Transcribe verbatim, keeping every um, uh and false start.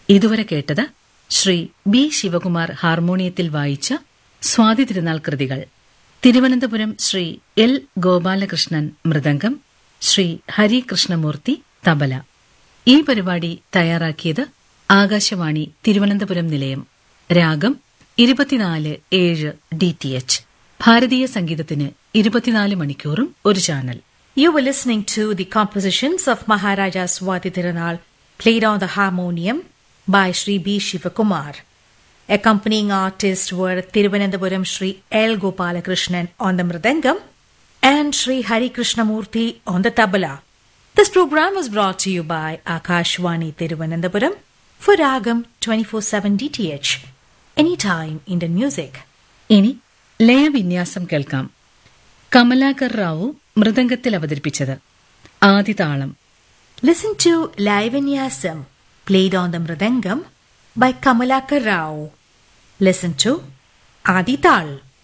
ഇതുവരെ കേട്ടത് ശ്രീ ബി ശിവകുമാർ ഹാർമോണിയത്തിൽ വായിച്ച സ്വാതി തിരുനാൾ കൃതികൾ. തിരുവനന്തപുരം ശ്രീ എൽ ഗോപാലകൃഷ്ണൻ മൃദംഗം, ശ്രീ ഹരി കൃഷ്ണമൂർത്തി തബല. ഈ പരിപാടി തയ്യാറാക്കിയത് ആകാശവാണി തിരുവനന്തപുരം നിലയം. രാഗം ഇരുപത്തിനാല് ഏഴ് ഡി ടി എച്ച്. ഭാരതീയ സംഗീതത്തിന് ഇരുപത്തിനാല് മണിക്കൂറും ഒരു channel. You were listening to the compositions of Maharaja Swati Tirunal, played on the harmonium by Shri B. Shivakumar. Accompanying artists were Thiruvananthapuram Shri L. Gopalakrishnan on the mridangam and Shri Hari Krishnamurthy on the tabla. This program was brought to you by Akashvani Thiruvananthapuram for Ragam twenty-four seven D T H. Anytime Indian music. ഇനി ലയവിന്യാസം കേൾക്കാം. കമലാകർ റാവു മൃദംഗത്തിൽ അവതരിപ്പിച്ചത്. ആദിതാളം. Listen to Laivinyasam, played on the mridangam by Kamalakar Rao. Listen to Adi Tal.